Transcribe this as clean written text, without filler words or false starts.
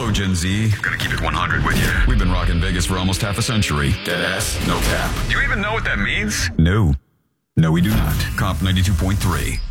Hello, Gen Z. Gonna keep it 100 with you. We've been rocking Vegas for almost half a century. Deadass, no cap. Do you even know what that means? No. No, we do not. Comp 92.3.